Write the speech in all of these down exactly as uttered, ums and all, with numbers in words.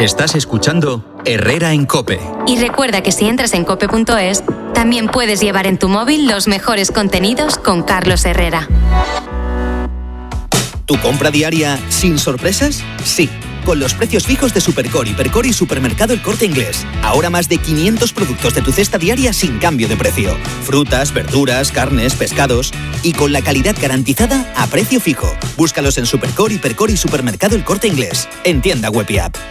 Estás escuchando Herrera en COPE. Y recuerda que si entras en cope punto es, también puedes llevar en tu móvil los mejores contenidos con Carlos Herrera. ¿Tu compra diaria sin sorpresas? Sí, con los precios fijos de Supercore, Hipercore y Supermercado El Corte Inglés. Ahora más de quinientos productos de tu cesta diaria sin cambio de precio. Frutas, verduras, carnes, pescados y con la calidad garantizada a precio fijo. Búscalos en Supercore, Hipercore y Supermercado El Corte Inglés. En tienda web y app.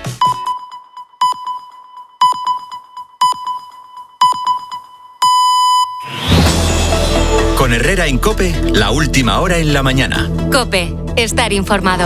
Con Herrera en COPE, la última hora en la mañana. COPE, estar informado.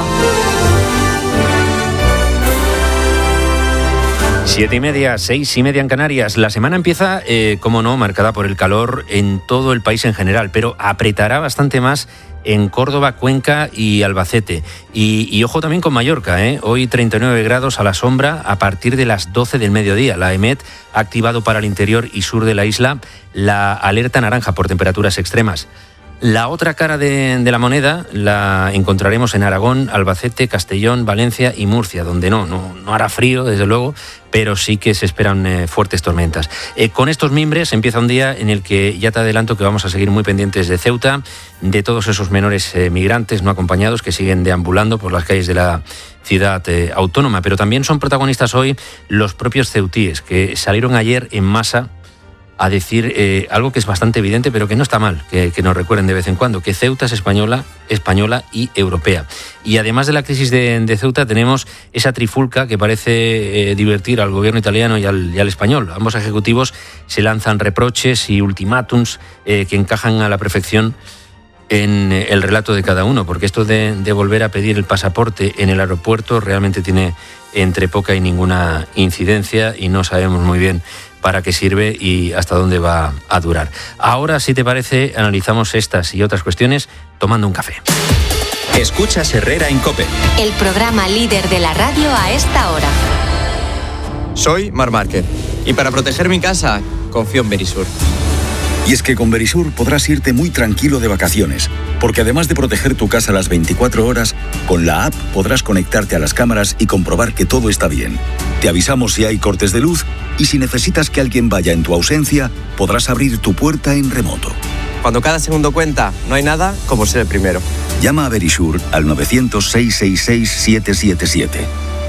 Siete y media, seis y media en Canarias. La semana empieza, eh, como no, marcada por el calor en todo el país en general, pero apretará bastante más en Córdoba, Cuenca y Albacete. Y, y ojo también con Mallorca, ¿eh? Hoy treinta y nueve grados a la sombra a partir de las doce del mediodía. La EMET ha activado para el interior y sur de la isla la alerta naranja por temperaturas extremas. La otra cara de, de la moneda la encontraremos en Aragón, Albacete, Castellón, Valencia y Murcia, donde no, no, no hará frío, desde luego, pero sí que se esperan eh, fuertes tormentas. Eh, con estos mimbres empieza un día en el que ya te adelanto que vamos a seguir muy pendientes de Ceuta, de todos esos menores eh, migrantes no acompañados que siguen deambulando por las calles de la ciudad eh, autónoma, pero también son protagonistas hoy los propios ceutíes, que salieron ayer en masa a decir eh, algo que es bastante evidente, pero que no está mal, que, que nos recuerden de vez en cuando, que Ceuta es española, española y europea. Y además de la crisis de, de Ceuta, tenemos esa trifulca que parece eh, divertir al gobierno italiano y al, y al español. Ambos ejecutivos se lanzan reproches y ultimátums eh, que encajan a la perfección en el relato de cada uno, porque esto de, de volver a pedir el pasaporte en el aeropuerto realmente tiene entre poca y ninguna incidencia y no sabemos muy bien para qué sirve y hasta dónde va a durar. Ahora, si te parece, analizamos estas y otras cuestiones tomando un café. Escuchas Herrera en COPE. El programa líder de la radio a esta hora. Soy Marc Márquez y para proteger mi casa confío en Verisur. Y es que con Verisur podrás irte muy tranquilo de vacaciones, porque además de proteger tu casa las veinticuatro horas, con la app podrás conectarte a las cámaras y comprobar que todo está bien. Te avisamos si hay cortes de luz y si necesitas que alguien vaya en tu ausencia, podrás abrir tu puerta en remoto. Cuando cada segundo cuenta, no hay nada como ser el primero. Llama a Verisur al novecientos, seiscientos sesenta y seis, siete siete siete.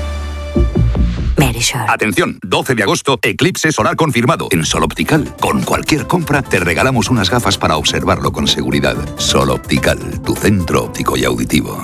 Atención, doce de agosto, eclipse solar confirmado en Sol Optical. Con cualquier compra te regalamos unas gafas para observarlo con seguridad. Sol Optical, tu centro óptico y auditivo.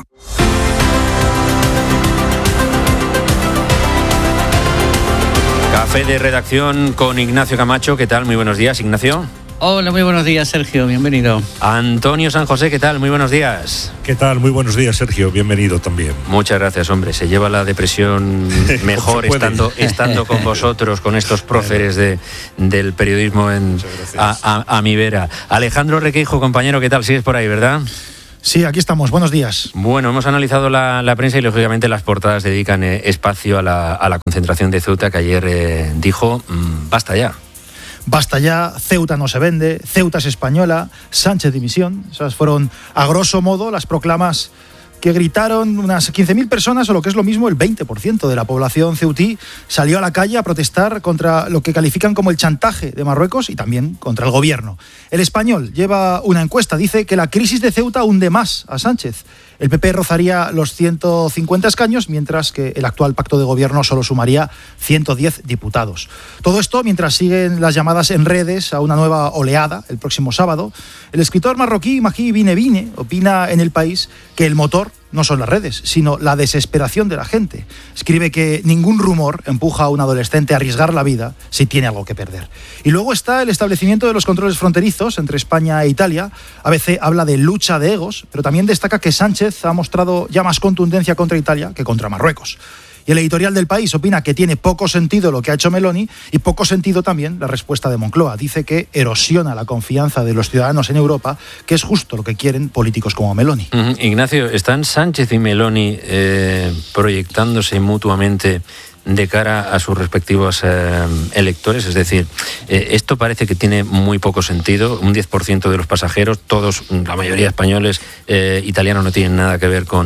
Café de redacción con Ignacio Camacho. ¿Qué tal? Muy buenos días, Ignacio. Hola, muy buenos días, Sergio, bienvenido. Antonio San José, ¿qué tal? Muy buenos días. ¿Qué tal? Muy buenos días, Sergio, bienvenido también. Muchas gracias, hombre. Se lleva la depresión mejor estando, estando con vosotros, con estos próceres de, del periodismo en, a, a, a mi vera. Alejandro Requeijo, compañero, ¿qué tal? Sigues por ahí, ¿verdad? Sí, aquí estamos. Buenos días. Bueno, hemos analizado la, la prensa y, lógicamente, las portadas dedican eh, espacio a la, a la concentración de Ceuta, que ayer eh, dijo, mmm, basta ya. Basta ya, Ceuta no se vende, Ceuta es española, Sánchez dimisión. Esas fueron, a grosso modo, las proclamas que gritaron unas quince mil personas, o lo que es lo mismo, el veinte por ciento de la población ceutí salió a la calle a protestar contra lo que califican como el chantaje de Marruecos y también contra el gobierno. El Español lleva una encuesta, dice que la crisis de Ceuta hunde más a Sánchez. El P P rozaría los ciento cincuenta escaños, mientras que el actual pacto de gobierno solo sumaría ciento diez diputados. Todo esto mientras siguen las llamadas en redes a una nueva oleada el próximo sábado. El escritor marroquí Mahdi Binebine opina en El País que el motor no son las redes, sino la desesperación de la gente. Escribe que ningún rumor empuja a un adolescente a arriesgar la vida si tiene algo que perder. Y luego está el establecimiento de los controles fronterizos entre España e Italia. A B C habla de lucha de egos, pero también destaca que Sánchez ha mostrado ya más contundencia contra Italia que contra Marruecos. Y el editorial del País opina que tiene poco sentido lo que ha hecho Meloni y poco sentido también la respuesta de Moncloa. Dice que erosiona la confianza de los ciudadanos en Europa, que es justo lo que quieren políticos como Meloni. Uh-huh. Ignacio, ¿están Sánchez y Meloni eh, proyectándose mutuamente de cara a sus respectivos eh, electores? Es decir, eh, esto parece que tiene muy poco sentido. Un diez por ciento de los pasajeros, todos, la mayoría españoles, eh, italianos, no tienen nada que ver con,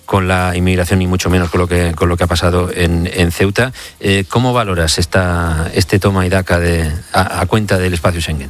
con la inmigración, ni mucho menos con lo que, con lo que ha pasado en, en Ceuta. Eh, ¿Cómo valoras esta, este toma y daca de, a, a cuenta del espacio Schengen?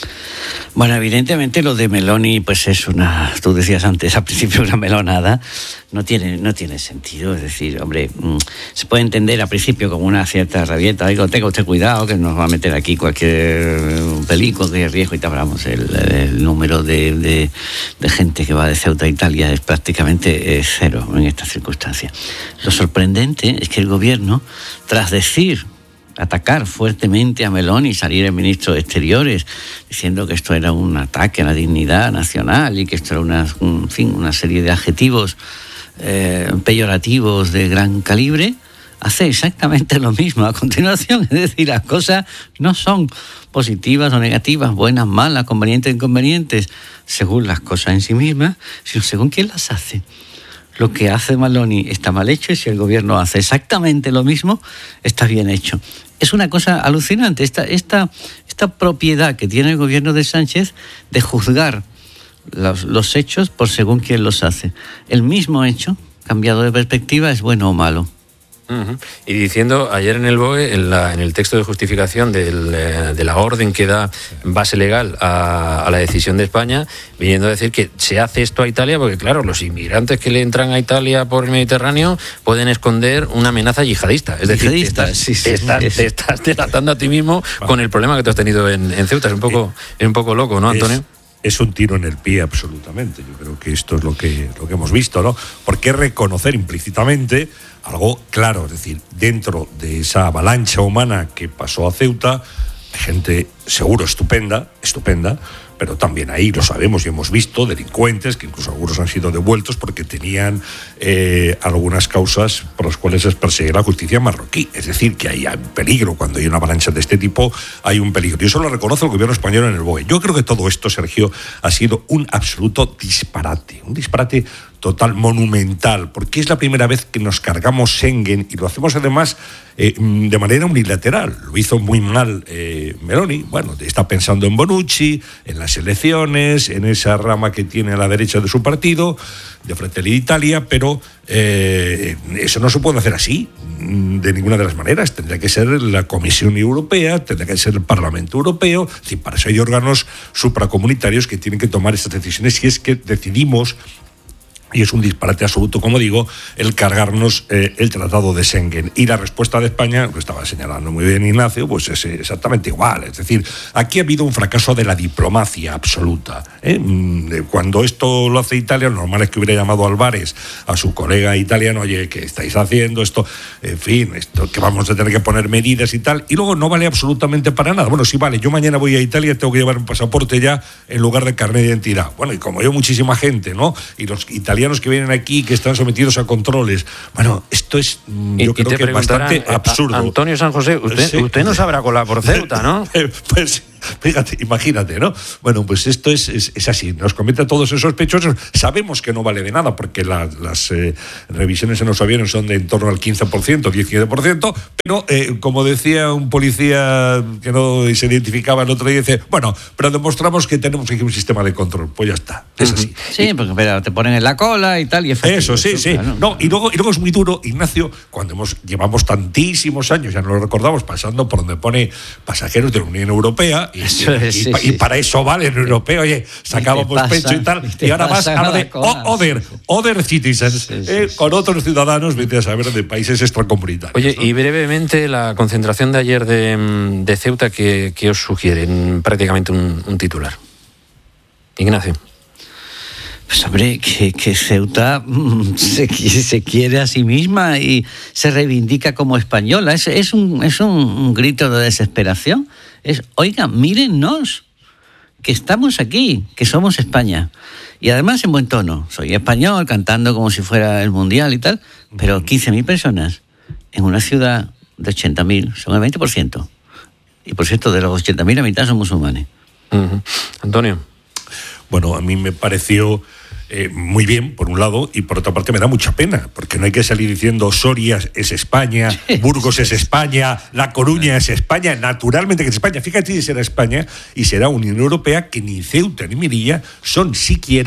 Bueno, evidentemente lo de Meloni, pues es una, tú decías antes, al principio una melonada, no tiene, no tiene sentido. Es decir, hombre, mmm, se puede entender al principio como una cierta rabieta, digo, tenga usted cuidado que nos va a meter aquí cualquier peligro de riesgo y tal. Vamos, el, el número de, de, de gente que va de Ceuta a Italia es prácticamente es cero en estas circunstancias. Lo sorprendente es que el gobierno, tras decir, atacar fuertemente a Meloni y salir el ministro de Exteriores diciendo que esto era un ataque a la dignidad nacional y que esto era una, en fin, una serie de adjetivos eh, peyorativos de gran calibre, hace exactamente lo mismo a continuación. Es decir, las cosas no son positivas o negativas, buenas, malas, convenientes, inconvenientes, según las cosas en sí mismas, sino según quién las hace. Lo que hace Meloni está mal hecho y si el gobierno hace exactamente lo mismo, está bien hecho. Es una cosa alucinante, esta, esta, esta propiedad que tiene el gobierno de Sánchez de juzgar los, los hechos por según quién los hace. El mismo hecho, cambiado de perspectiva, es bueno o malo. Uh-huh. Y diciendo ayer en el B O E, en, la, en el texto de justificación del, eh, de la orden que da base legal a, a la decisión de España, viniendo a decir que se hace esto a Italia porque, claro, los inmigrantes que le entran a Italia por el Mediterráneo pueden esconder una amenaza yihadista. Es decir, yihadista, te estás, sí, sí, te estás, es. te estás delatando a ti mismo con el problema que tú has tenido en, en Ceuta. Es un poco, es un poco loco, ¿no, Antonio? Es... Es un tiro en el pie absolutamente. Yo creo que esto es lo que, lo que hemos visto, ¿no? Porque reconocer implícitamente algo claro, es decir, dentro de esa avalancha humana que pasó a Ceuta, hay gente seguro estupenda, estupenda, pero también ahí lo sabemos y hemos visto delincuentes que incluso algunos han sido devueltos porque tenían eh, algunas causas por las cuales es perseguir la justicia marroquí. Es decir, que hay un peligro cuando hay una avalancha de este tipo, hay un peligro. Y eso lo reconoce el gobierno español en el B O E. Yo creo que todo esto, Sergio, ha sido un absoluto disparate, un disparate total, monumental, porque es la primera vez que nos cargamos Schengen y lo hacemos además eh, de manera unilateral. Lo hizo muy mal eh, Meloni. Bueno, está pensando en Bonucci, en las elecciones, en esa rama que tiene a la derecha de su partido, de Fratelli d'Italia, pero eh, eso no se puede hacer así, de ninguna de las maneras. Tendría que ser la Comisión Europea, tendría que ser el Parlamento Europeo. Es decir, para eso hay órganos supracomunitarios que tienen que tomar estas decisiones si es que decidimos. Y es un disparate absoluto, como digo, el cargarnos eh, el Tratado de Schengen. Y la respuesta de España, lo estaba señalando muy bien Ignacio, pues es exactamente igual. Es decir, aquí ha habido un fracaso de la diplomacia absoluta. ¿eh? Cuando esto lo hace Italia, lo normal es que hubiera llamado a Álvarez, a su colega italiano, oye, ¿qué estáis haciendo esto? En fin, esto que vamos a tener que poner medidas y tal. Y luego no vale absolutamente para nada. Bueno, sí vale, yo mañana voy a Italia, tengo que llevar un pasaporte ya en lugar de carnet de identidad. Bueno, y como yo, muchísima gente, ¿no? Y los italianos que vienen aquí, que están sometidos a controles. Bueno, esto es, yo y, creo y que es bastante absurdo. Antonio San José, usted, sí. usted no sabrá colar por Ceuta, ¿no? Pues fíjate, imagínate, ¿no? Bueno, pues esto es, es, es así. Nos cometen todos esos sospechosos. Sabemos que no vale de nada porque la, las eh, revisiones en los aviones son de en torno al quince por ciento, diez por ciento, pero eh, como decía un policía que no se identificaba el otro día, dice, bueno, pero demostramos que tenemos aquí un sistema de control. Pues ya está, es así. Sí, porque pero te ponen en la cola y tal. Y eso, sí, sí. Claro. No, y, luego, y luego es muy duro, Ignacio, cuando hemos llevamos tantísimos años, ya no lo recordamos, pasando por donde pone pasajeros de la Unión Europea, y, eso es, y, sí, y, sí. y para eso vale el europeo, oye, sacábamos pecho y tal, y, y ahora vas a hablar de other, other citizens, sí, sí, eh, sí. con otros ciudadanos, vete a saber, de países extracomunitarios. Oye, ¿no? Y brevemente, la concentración de ayer de, de Ceuta, que, que os sugieren prácticamente un, un titular. Ignacio. Pues hombre, que, que Ceuta mm, se, se quiere a sí misma y se reivindica como española. Es, es, un, es un, un grito de desesperación. Es, oiga, mírennos, que estamos aquí, que somos España. Y además en buen tono. Soy español, cantando como si fuera el mundial y tal, pero quince mil personas en una ciudad de ochenta mil son el veinte por ciento. Y por cierto, de los ochenta mil, la mitad son musulmanes. Uh-huh. Antonio. Bueno, a mí me pareció eh, muy bien, por un lado, y por otra parte me da mucha pena, porque no hay que salir diciendo Soria es España, Burgos es España, La Coruña es España, naturalmente que es España. Fíjate si será España y será Unión Europea, que ni Ceuta ni Melilla son siquiera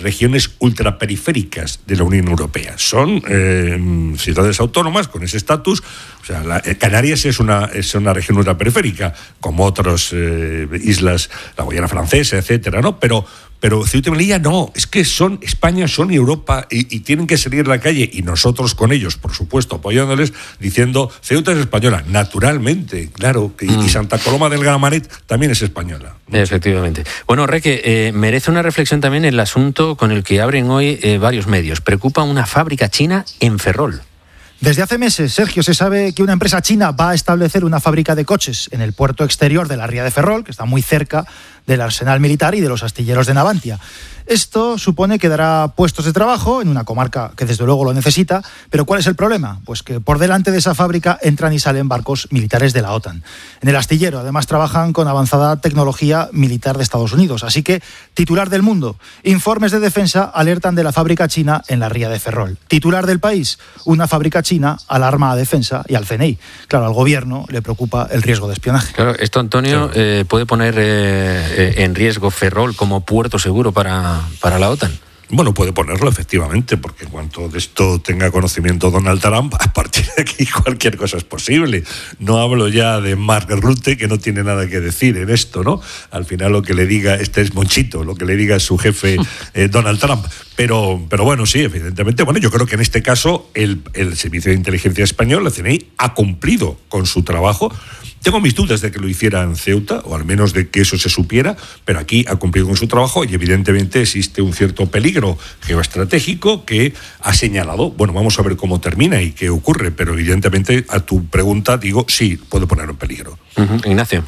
regiones ultraperiféricas de la Unión Europea. Son eh, ciudades autónomas con ese estatus. O sea, la, Canarias es una, es una región ultraperiférica, como otras eh, islas, la Guayana Francesa, etcétera, ¿no? Pero Pero Ceuta y Melilla no, es que son España, son Europa y, y tienen que salir a la calle, y nosotros con ellos, por supuesto, apoyándoles, diciendo Ceuta es española, naturalmente, claro, y, mm. y Santa Coloma del Gramanet también es española. Efectivamente. Bueno, Reque, eh, merece una reflexión también el asunto con el que abren hoy eh, varios medios. Preocupa una fábrica china en Ferrol. Desde hace meses, Sergio, se sabe que una empresa china va a establecer una fábrica de coches en el puerto exterior de la ría de Ferrol, que está muy cerca del arsenal militar y de los astilleros de Navantia. Esto supone que dará puestos de trabajo en una comarca que desde luego lo necesita, pero ¿cuál es el problema? Pues que por delante de esa fábrica entran y salen barcos militares de la OTAN. En el astillero, además, trabajan con avanzada tecnología militar de Estados Unidos. Así que, titular del Mundo, informes de defensa alertan de la fábrica china en la ría de Ferrol. Titular del País, una fábrica china alarma a Defensa y al C N I. Claro, al gobierno le preocupa el riesgo de espionaje. Claro, esto, Antonio, sí. eh, puede poner eh, en riesgo Ferrol como puerto seguro para para la OTAN. Bueno, puede ponerlo efectivamente, porque en cuanto de esto tenga conocimiento Donald Trump, a partir de aquí cualquier cosa es posible. No hablo ya de Mark Rutte, que no tiene nada que decir en esto, ¿no? Al final lo que le diga, este es Monchito, lo que le diga su jefe eh, Donald Trump. Pero, pero bueno, sí, evidentemente, bueno, yo creo que en este caso el, el Servicio de Inteligencia Español, la C N I, ha cumplido con su trabajo. Tengo mis dudas de que lo hiciera en Ceuta, o al menos de que eso se supiera, pero aquí ha cumplido con su trabajo y evidentemente existe un cierto peligro geoestratégico que ha señalado. Bueno, vamos a ver cómo termina y qué ocurre, pero evidentemente a tu pregunta digo, sí, puede ponerlo en peligro. Uh-huh. Ignacio.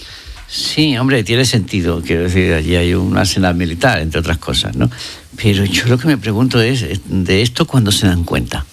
Sí, hombre, tiene sentido. Quiero decir, allí hay un arsenal militar, entre otras cosas, ¿no? Pero yo lo que me pregunto es, de esto, ¿cuándo se dan cuenta?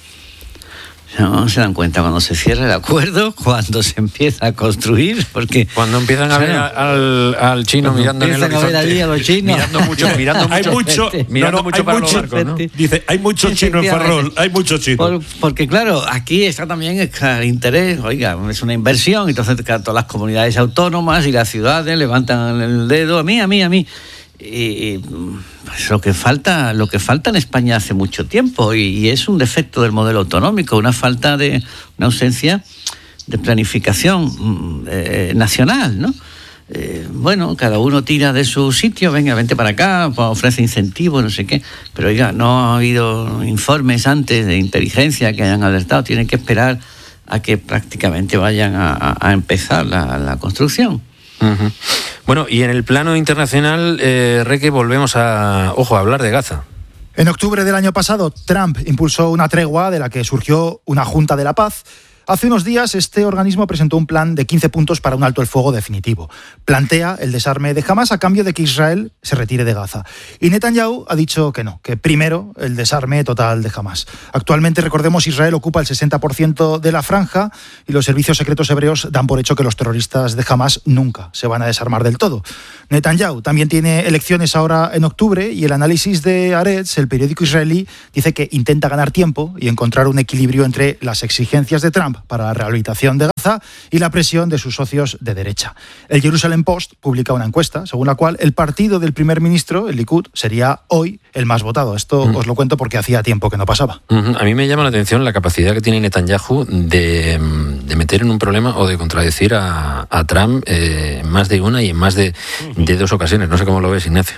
No se dan cuenta cuando se cierra el acuerdo, cuando se empieza a construir, porque cuando empiezan a ver al, al chino mirando en el horizonte, a ver a los chinos. mirando mucho, mirando mucho, hay mucho, mirando no, no, mucho hay para mucho, los barcos, ¿no? Dice, hay mucho chino en Ferrol, hay mucho chino. Por, porque claro, aquí está también el interés, oiga, es una inversión, entonces claro, todas las comunidades autónomas y las ciudades levantan el dedo, a mí, a mí, a mí. Y pues lo que falta lo que falta en España hace mucho tiempo y, y es un defecto del modelo autonómico, una falta de una ausencia de planificación eh, nacional, ¿no? Eh, bueno, cada uno tira de su sitio, venga, vente para acá, ofrece incentivos, no sé qué, pero oiga, no ha habido informes antes de inteligencia que hayan alertado, tienen que esperar a que prácticamente vayan a, a empezar la, la construcción. Uh-huh. Bueno, y en el plano internacional, eh, Reque, volvemos a, ojo, a hablar de Gaza. En octubre del año pasado, Trump impulsó una tregua de la que surgió una Junta de la Paz. Hace unos días, este organismo presentó un plan de quince puntos para un alto el fuego definitivo. Plantea el desarme de Hamás a cambio de que Israel se retire de Gaza. Y Netanyahu ha dicho que no, que primero el desarme total de Hamás. Actualmente, recordemos, Israel ocupa el sesenta por ciento de la franja y los servicios secretos hebreos dan por hecho que los terroristas de Hamás nunca se van a desarmar del todo. Netanyahu también tiene elecciones ahora en octubre y el análisis de Haaretz, el periódico israelí, dice que intenta ganar tiempo y encontrar un equilibrio entre las exigencias de Trump para la rehabilitación de Gaza y la presión de sus socios de derecha. El Jerusalem Post publica una encuesta según la cual el partido del primer ministro, el Likud, sería hoy el más votado. Esto uh-huh. os lo cuento porque hacía tiempo que no pasaba. Uh-huh. A mí me llama la atención la capacidad que tiene Netanyahu de, de meter en un problema o de contradecir a, a Trump eh, en más de una y en más de, de dos ocasiones. No sé cómo lo ves, Ignacio.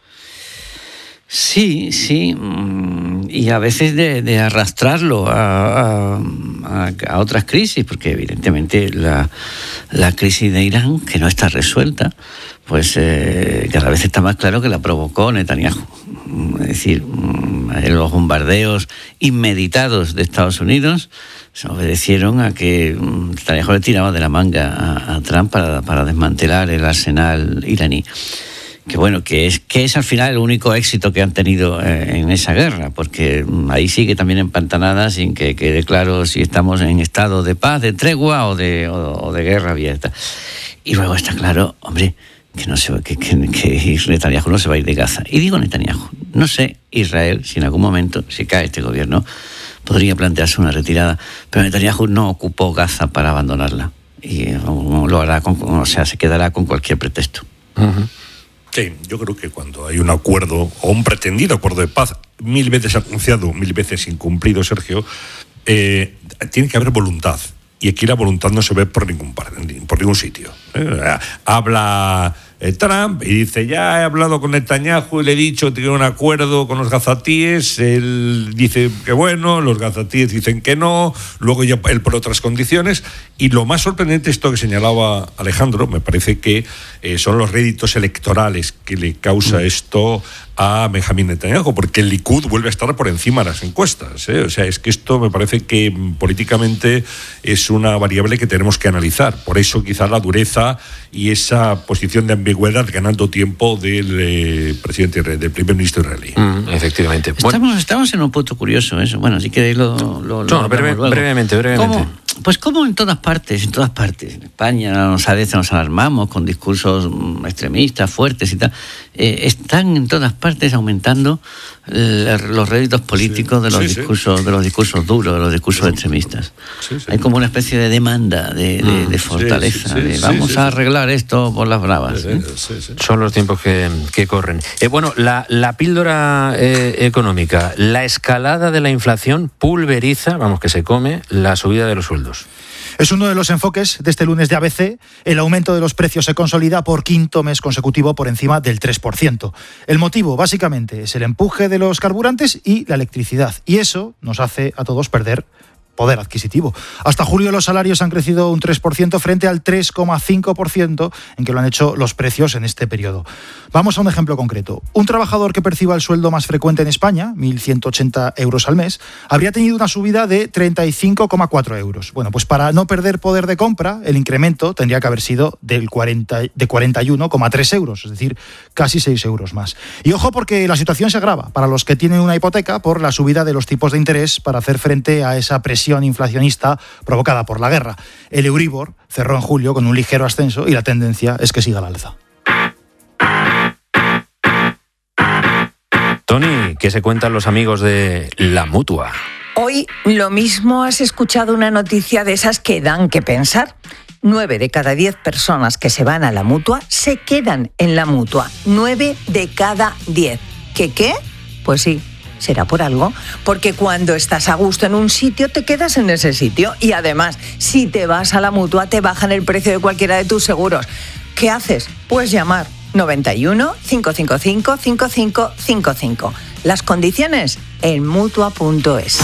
Sí, sí, y a veces de, de arrastrarlo a, a, a otras crisis, porque evidentemente la, la crisis de Irán, que no está resuelta, pues eh, cada vez está más claro que la provocó Netanyahu. Es decir, los bombardeos inmeditados de Estados Unidos se obedecieron a que Netanyahu le tiraba de la manga a, a Trump para, para desmantelar el arsenal iraní. Que bueno, que es que es al final el único éxito que han tenido eh, en esa guerra, porque ahí sigue también empantanada sin que quede claro si estamos en estado de paz, de tregua o de, o, o de guerra abierta. Y luego está claro, hombre, que no se que, que, que Netanyahu no se va a ir de Gaza. Y digo Netanyahu, no sé Israel si en algún momento, si cae este gobierno, podría plantearse una retirada, pero Netanyahu no ocupó Gaza para abandonarla y lo hará con, o sea, se quedará con cualquier pretexto. Uh-huh. Sí, yo creo que cuando hay un acuerdo o un pretendido acuerdo de paz, mil veces anunciado, mil veces incumplido, Sergio, eh, tiene que haber voluntad. Y aquí la voluntad no se ve por ningún, por ningún sitio. ¿eh? Habla eh, Trump y dice, ya he hablado con Netanyahu y le he dicho que tiene un acuerdo con los gazatíes. Él dice que bueno, los gazatíes dicen que no, luego ya él por otras condiciones. Y lo más sorprendente, esto que señalaba Alejandro, me parece que eh, son los réditos electorales que le causa mm. esto a Benjamín Netanyahu, porque el Likud vuelve a estar por encima de las encuestas. ¿eh? O sea, es que esto me parece que políticamente es una variable que tenemos que analizar. Por eso quizás la dureza y esa posición de ambigüedad ganando tiempo del eh, presidente, del primer ministro israelí. Mm, efectivamente. Estamos, bueno, estamos en un punto curioso, eso. Bueno, así que lo, lo, no, lo breve, brevemente, brevemente. ¿Cómo? Pues como en todas partes, en todas partes. En España a veces nos alarmamos con discursos extremistas, fuertes y tal. Eh, están en todas partes aumentando eh, los réditos políticos sí, de los sí, discursos, sí. de los discursos duros, de los discursos sí, extremistas. Sí, sí. Hay como una especie de demanda, de, de, de fortaleza, sí, sí, sí, de vamos sí, sí, a arreglar sí. esto por las bravas. Sí, ¿eh? sí, sí. Son los tiempos que, que corren. Eh, bueno, la, la píldora eh, económica, la escalada de la inflación pulveriza, vamos, que se come la subida de los sueldos. Es uno de los enfoques de este lunes de A B C. El aumento de los precios se consolida por quinto mes consecutivo por encima del tres por ciento. El motivo, básicamente, es el empuje de los carburantes y la electricidad. Y eso nos hace a todos perder poder adquisitivo. Hasta julio los salarios han crecido un tres por ciento frente al tres coma cinco por ciento en que lo han hecho los precios en este periodo. Vamos a un ejemplo concreto. Un trabajador que perciba el sueldo más frecuente en España, mil ciento ochenta euros al mes, habría tenido una subida de treinta y cinco coma cuatro euros. Bueno, pues para no perder poder de compra, el incremento tendría que haber sido del cuarenta, de cuarenta y uno coma tres euros, es decir, casi seis euros más. Y ojo porque la situación se agrava para los que tienen una hipoteca por la subida de los tipos de interés para hacer frente a esa presión inflacionista provocada por la guerra. El Euribor cerró en julio con un ligero ascenso y la tendencia es que siga al alza. Tony, ¿qué se cuentan los amigos de La Mutua? Hoy lo mismo has escuchado una noticia de esas que dan que pensar. Nueve de cada diez personas que se van a La Mutua se quedan en La Mutua. Nueve de cada diez. ¿Qué qué? Pues sí. Será por algo, porque cuando estás a gusto en un sitio te quedas en ese sitio y además si te vas a La Mutua te bajan el precio de cualquiera de tus seguros. ¿Qué haces? Pues llamar noventa y uno, cinco cinco cinco, cinco cinco cinco cinco. Las condiciones en mutua punto es.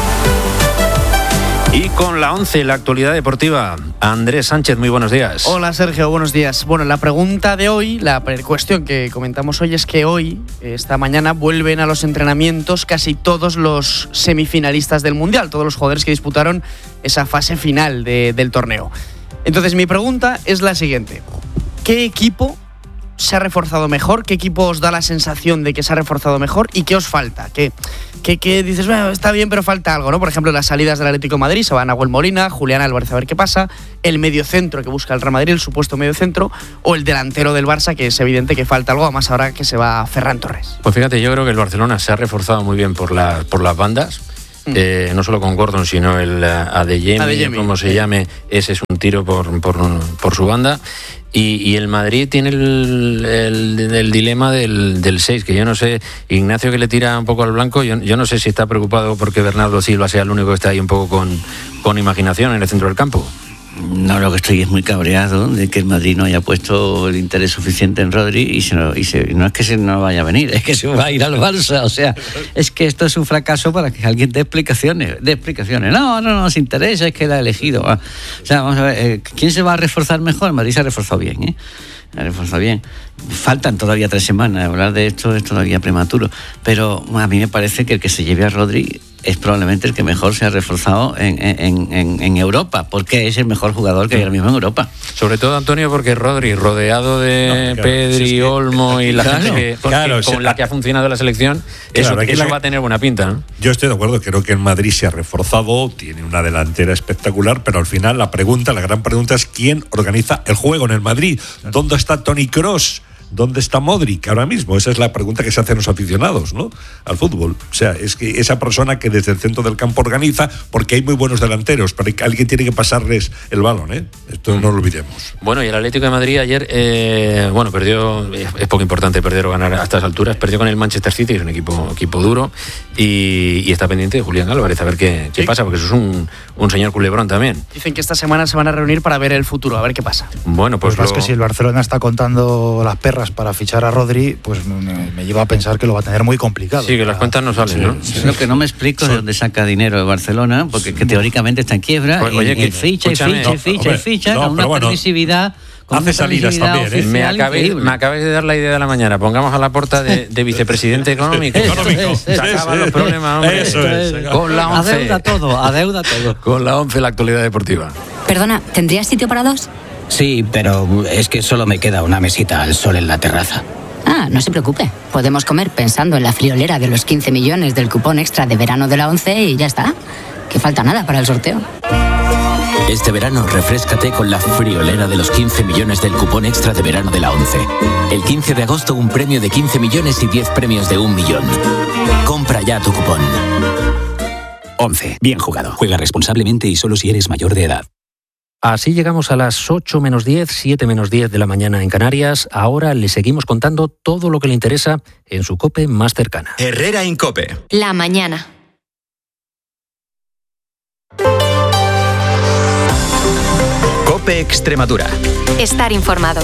Y con la once, la actualidad deportiva, Andrés Sánchez, muy buenos días. Hola Sergio, buenos días. Bueno, la pregunta de hoy, la cuestión que comentamos hoy es que hoy, esta mañana, vuelven a los entrenamientos casi todos los semifinalistas del Mundial, todos los jugadores que disputaron esa fase final de, del torneo. Entonces mi pregunta es la siguiente: ¿qué equipo se ha reforzado mejor? ¿Qué equipo os da la sensación de que se ha reforzado mejor? ¿Y qué os falta? ¿Qué, qué, qué dices, bueno, está bien, pero falta algo, ¿no? Por ejemplo, las salidas del Atlético de Madrid, se van a Nahuel Molina, Julián Álvarez, a ver qué pasa, el mediocentro que busca el Real Madrid, el supuesto mediocentro, o el delantero del Barça, que es evidente que falta algo, además ahora que se va Ferran Torres. Pues fíjate, yo creo que el Barcelona se ha reforzado muy bien por, la, por las bandas. Eh, no solo con Gordon, sino el uh, Adeyemi, como se llame, ese es un tiro por, por, por su banda. Y, y el Madrid tiene el, el, el dilema del, del seis, que yo no sé, Ignacio que le tira un poco al blanco, yo, yo no sé si está preocupado porque Bernardo Silva sea el único que está ahí un poco con, con imaginación en el centro del campo. No, lo que estoy es muy cabreado de que el Madrid no haya puesto el interés suficiente en Rodri y, se no, y se, no es que se no vaya a venir, es que se va a ir al Barça. O sea, es que esto es un fracaso para que alguien dé explicaciones. Dé explicaciones. No, no, no nos interesa, es que la ha elegido. O sea, vamos a ver, ¿quién se va a reforzar mejor? El Madrid se ha reforzado bien, ¿eh? Se ha reforzado bien. Faltan todavía tres semanas, hablar de esto es todavía prematuro, pero a mí me parece que el que se lleve a Rodri es probablemente el que mejor se ha reforzado en, en, en, en Europa, porque es el mejor jugador que hay ahora mismo en Europa. Sobre todo, Antonio, porque Rodri, rodeado de no, claro, Pedri, sí, sí. Olmo y la claro, gente que, con, claro, que, con o sea, la que ha funcionado la selección, claro, eso, eso la, va a tener buena pinta, ¿no? Yo estoy de acuerdo, creo que el Madrid se ha reforzado, tiene una delantera espectacular, pero al final la pregunta, la gran pregunta es ¿quién organiza el juego en el Madrid? ¿Dónde está Toni Kroos? ¿dónde está Modric ahora mismo? Esa es la pregunta que se hacen los aficionados, ¿no?, al fútbol. O sea, es que esa persona que desde el centro del campo organiza, porque hay muy buenos delanteros, pero alguien tiene que pasarles el balón, ¿eh? Esto no lo olvidemos. Bueno, y el Atlético de Madrid ayer, eh, bueno, perdió, es, es poco importante perder o ganar a estas alturas, perdió con el Manchester City, que es un equipo, equipo duro, y, y está pendiente de Julián Álvarez, a ver qué, qué sí. pasa, porque eso es un, un señor culebrón también. Dicen que esta semana se van a reunir para ver el futuro, a ver qué pasa. Bueno, pues, pues lo... es que si el Barcelona está contando las perras para fichar a Rodri, pues me, me lleva a pensar que lo va a tener muy complicado. Sí, que las cuentas no salen, sí, ¿no? Es lo que no me explico es de dónde saca dinero de Barcelona, porque que teóricamente está en quiebra, pues, oye, y, que, y ficha, y ficha, y ficha, y ficha, no, con una bueno, permisividad... Hace salidas también, ¿eh? Me acabéis, me acabéis de dar la idea de la mañana. Pongamos a la Porta de, de vicepresidente económico. Económico. Se acaban los problemas, hombre. Eso es. Con la once. Adeuda todo, adeuda todo. Con la once, la actualidad deportiva. Perdona, ¿tendrías sitio para dos? Sí, pero es que solo me queda una mesita al sol en la terraza. Ah, no se preocupe. Podemos comer pensando en la friolera de los quince millones del cupón extra de verano de la once y ya está. Que falta nada para el sorteo. Este verano refréscate con la friolera de los quince millones del cupón extra de verano de la once. El quince de agosto un premio de quince millones y diez premios de un millón. Compra ya tu cupón. once. Bien jugado. Juega responsablemente y solo si eres mayor de edad. Así llegamos a las ocho menos diez, siete menos diez de la mañana en Canarias. Ahora le seguimos contando todo lo que le interesa en su COPE más cercana. Herrera en COPE. La mañana. COPE Extremadura. Estar informado.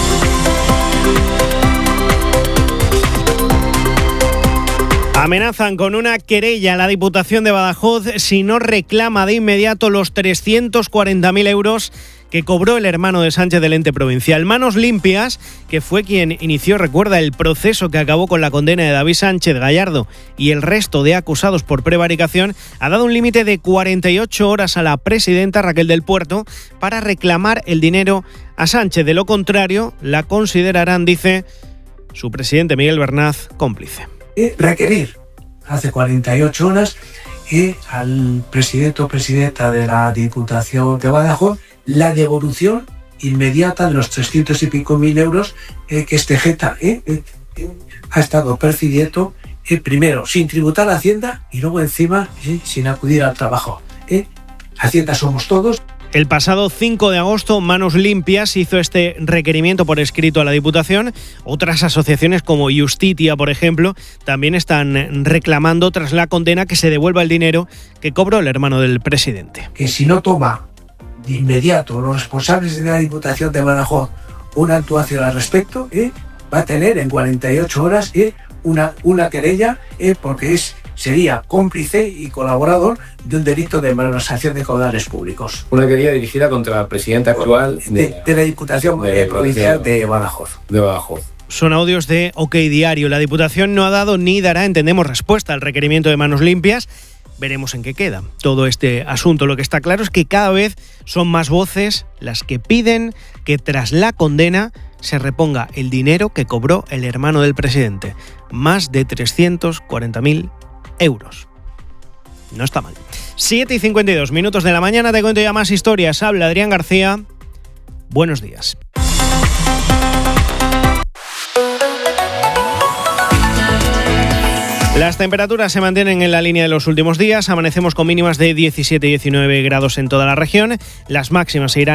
Amenazan con una querella a la Diputación de Badajoz si no reclama de inmediato los trescientos cuarenta mil euros que cobró el hermano de Sánchez del ente provincial. Manos Limpias, que fue quien inició, recuerda, el proceso que acabó con la condena de David Sánchez Gallardo y el resto de acusados por prevaricación, ha dado un límite de cuarenta y ocho horas a la presidenta Raquel del Puerto para reclamar el dinero a Sánchez. De lo contrario, la considerarán, dice su presidente Miguel Bernaz, cómplice. Y requerir hace cuarenta y ocho horas y al presidente o presidenta de la Diputación de Badajoz la devolución inmediata de los trescientos y pico mil euros eh, que este Geta eh, eh, eh, ha estado percibiendo, eh, primero sin tributar a Hacienda y luego encima eh, sin acudir al trabajo. Eh. Hacienda somos todos. El pasado cinco de agosto, Manos Limpias hizo este requerimiento por escrito a la Diputación. Otras asociaciones como Justitia, por ejemplo, también están reclamando tras la condena que se devuelva el dinero que cobró el hermano del presidente. Que si no toma de inmediato los responsables de la Diputación de Badajoz una actuación al respecto, eh, va a tener en cuarenta y ocho horas eh, una, una querella eh, porque es sería cómplice y colaborador de un delito de malversación de caudales públicos. Una querella dirigida contra la presidenta actual de, de, de la Diputación de, Provincial de Badajoz. De Badajoz. Son audios de OK Diario. La Diputación no ha dado ni dará, entendemos, respuesta al requerimiento de Manos Limpias. Veremos en qué queda todo este asunto. Lo que está claro es que cada vez son más voces las que piden que tras la condena se reponga el dinero que cobró el hermano del presidente. Más de trescientos cuarenta mil euros. No está mal. siete y cincuenta y dos minutos de la mañana, te cuento ya más historias. Habla Adrián García. Buenos días. Las temperaturas se mantienen en la línea de los últimos días. Amanecemos con mínimas de diecisiete y diecinueve grados en toda la región. Las máximas se irán